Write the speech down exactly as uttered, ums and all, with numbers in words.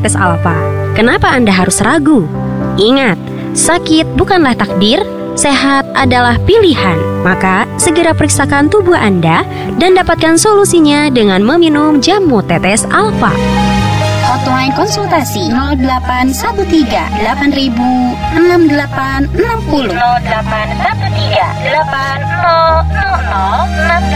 tetes alfa. Kenapa Anda harus ragu? Ingat, sakit bukanlah takdir, sehat adalah pilihan. Maka segera periksakan tubuh Anda dan dapatkan solusinya dengan meminum jamu tetes alfa. Hotline konsultasi nol delapan satu tiga delapan ribu enam delapan enam nol nol delapan satu tiga delapan nol nol nol enam